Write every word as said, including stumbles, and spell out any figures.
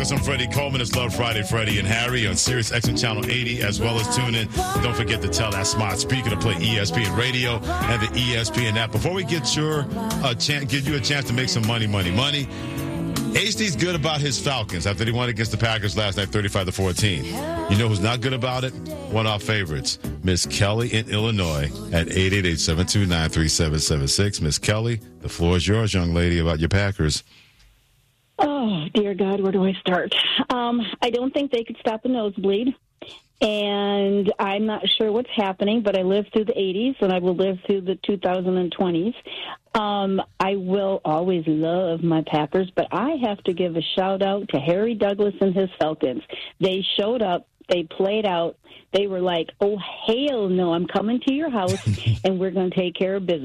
Douglas and Freddie Coleman. It's Love Friday, Freddie and Harry on Sirius X M Channel eighty, as well as tune in. Don't forget to tell that smart speaker to play E S P N Radio and the E S P N app. Before we get your uh, chance, give you a chance to make some money, money, money. H D's good about his Falcons after they won against the Packers last night, thirty-five to fourteen. You know who's not good about it? One of our favorites, Miss Kelly in Illinois at eight eight eight, seven two nine, three seven seven six. Miss Kelly, the floor is yours, young lady, about your Packers. Oh, dear God, where do I start? Um, I don't think they could stop a nosebleed, and I'm not sure what's happening, but I lived through the eighties, and I will live through the two thousand twenties. Um, I will always love my Packers, but I have to give a shout-out to Harry Douglas and his Falcons. They showed up. They played out. They were like, oh, hell no, I'm coming to your house, and we're going to take care of business.